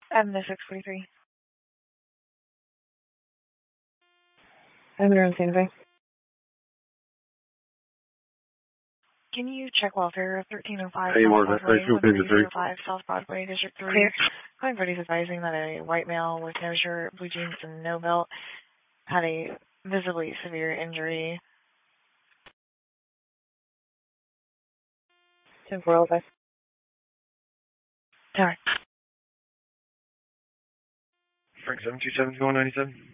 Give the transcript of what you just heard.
I'm the 643. I'm around Santa Fe. Can you check welfare 1305 Hey, South Mark, Broadway, 1353. 1305 South Broadway, District 3? Clear. Calling buddies advising that a white male with no shirt, blue jeans, and no belt had a visibly severe injury. 10405. Sorry. Frank 727 going 97.